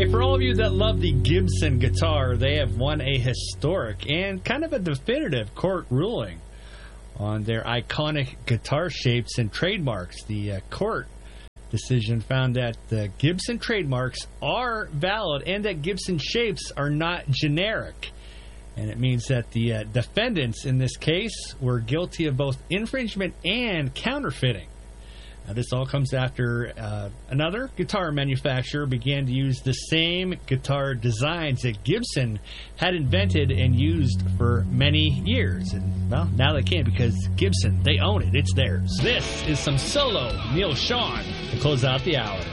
Okay, for all of you that love the Gibson guitar, they have won a historic and kind of a definitive court ruling on their iconic guitar shapes and trademarks. The court decision found that the Gibson trademarks are valid and that Gibson shapes are not generic. And it means that the defendants in this case were guilty of both infringement and counterfeiting. Now, this all comes after another guitar manufacturer began to use the same guitar designs that Gibson had invented and used for many years. And, well, now they can't because Gibson, they own it. It's theirs. This is some solo Neil Sean to close out the hour.